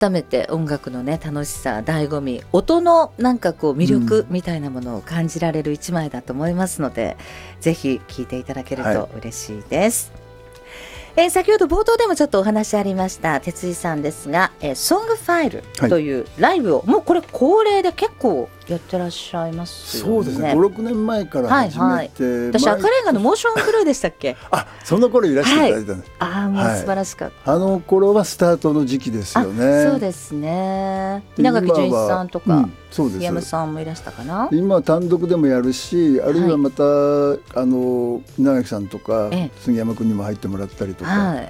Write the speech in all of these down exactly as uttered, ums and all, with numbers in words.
改めて音楽のね楽しさ醍醐味音のなんかこう魅力みたいなものを感じられる一枚だと思いますので、うん、ぜひ聴いていただけると嬉しいです、はい。えー、先ほど冒頭でもちょっとお話ありました哲井さんですが、えー、ソングファイルというライブを、はい、もうこれ恒例で結構やってらっしゃいますよね。 そうですね、ごろくねんまえから始めて、はいはい、 私赤レンガのモーションクルーでしたっけあ、その頃いらしていただいたんです、 はい、ああもう素晴らしかった、 はい、あの頃はスタートの時期ですよね。 そうですね、稲垣潤一さんとか、うん、そうです、宮本さんもいらしたかな。 今単独でもやるし、あるいはまた、はい、あの稲垣さんとか杉山君にも入ってもらったりとか、はい、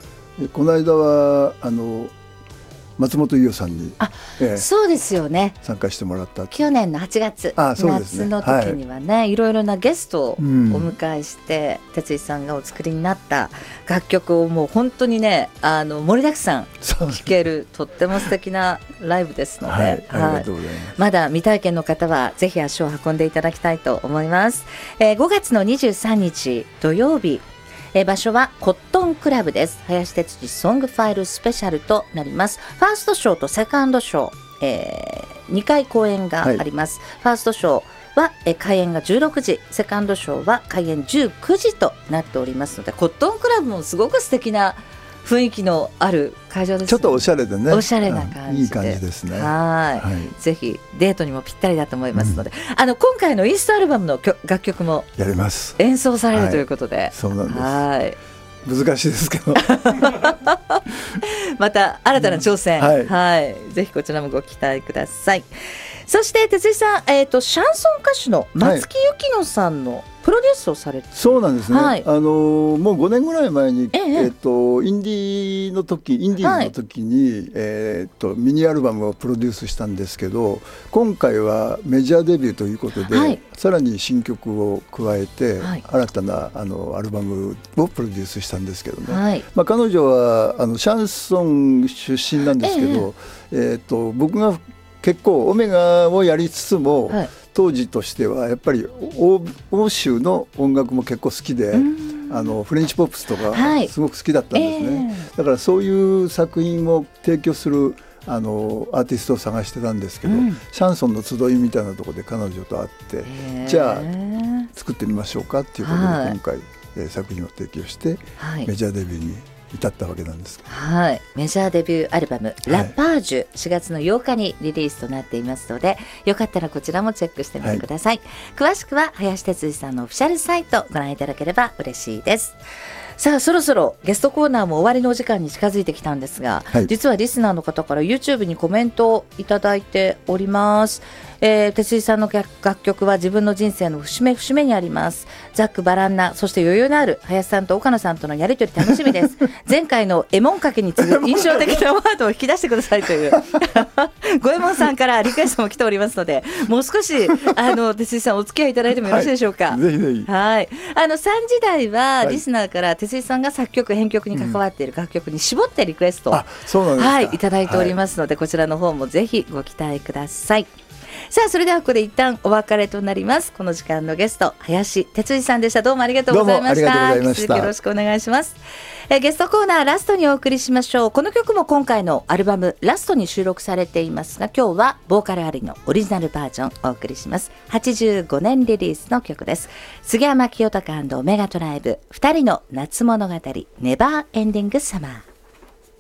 この間はあの松本伊代さんに、 あ、ええ、そうですよね、 参加してもらった。 去年のはちがつ、 あ、そうですね、 夏の時にはね、はい、いろいろなゲストをお迎えして、うん、哲井さんがお作りになった楽曲をもう本当にね、あの盛りだくさん聴けるとっても素敵なライブですので、はい、ありがとうございます。まだ未体験の方はぜひ足を運んでいただきたいと思います、えー、ごがつのにじゅうさんにち土曜日、えー、場所はコットンクラブです。林哲司ソングファイルスペシャルとなります。ファーストショーとセカンドショー、えー、にかい公演があります、はい、ファーストショーは、えー、開演がじゅうろくじ、セカンドショーは開演じゅうくじとなっておりますので、コットンクラブもすごく素敵な雰囲気のある会場ですね。 ちょっとおしゃれでね、 おしゃれな感じで、うん、いい感じですね。 はい、はい、ぜひデートにもぴったりだと思いますので、うん、あの今回のインストアルバムの楽曲もやります演奏されるということで、はい、 そうなんです。 はい、 難しいですけどまた新たな挑戦、うん、はいはい、ぜひこちらもご期待ください。そして哲井さん、えーと、シャンソン歌手の松木由紀乃さんのプロデュースをされて、はい、 そうなんですね、はい、あのもうごねんぐらい前に、 えええーと、インディーの時インディーズの時に、はい、えーと、ミニアルバムをプロデュースしたんですけど、今回はメジャーデビューということで、はい、さらに新曲を加えて、はい、新たなあのアルバムをプロデュースしたんですけどね、はい、まあ、彼女はあのシャンソン出身なんですけど、えええーと、僕が結構オメガをやりつつも、はい、当時としてはやっぱり 欧, 欧州の音楽も結構好きで、あのフレンチポップスとかすごく好きだったんですね、はい、えー、だからそういう作品を提供するあのアーティストを探してたんですけど、うん、シャンソンの集いみたいなところで彼女と会って、えー、じゃあ作ってみましょうかっていうことで、はい、今回、えー、作品を提供して、はい、メジャーデビューに至ったわけなんです。 はい、メジャーデビューアルバムラパージュ、はい、しがつのようかにリリースとなっていますので、よかったらこちらもチェックしてみてください、はい、詳しくは林哲司さんのオフィシャルサイトご覧いただければ嬉しいです。さあそろそろゲストコーナーも終わりのお時間に近づいてきたんですが、はい、実はリスナーの方から YouTube にコメントをいただいております。えー、哲井さんの楽曲は自分の人生の節目節目にあります。ざっくばらんな、そして余裕のある林さんと岡野さんとのやりとり楽しみです前回のエモンかけに次ぐ印象的なワードを引き出してくださいという五右衛門さんからリクエストも来ておりますので、もう少しあの哲井さんお付き合いいただいてもよろしいでしょうか。 はい、ぜひぜひ。 はい、あのさんじだいはリスナーから哲井さんが作曲編曲に関わっている楽曲に絞ってリクエストを、 あ、そうなんですか。 はい、いただいておりますので、はい、こちらの方もぜひご期待ください。さあそれではここで一旦お別れとなります。この時間のゲスト林哲司さんでした。どうもありがとうございました。引き続きよろしくお願いします。えゲストコーナーラストにお送りしましょう。この曲も今回のアルバムラストに収録されていますが、今日はボーカルありのオリジナルバージョンお送りします。はちじゅうごねんリリースの曲です。杉山清貴&オメガトライブふたりの夏物語ネバーエンディングサマー。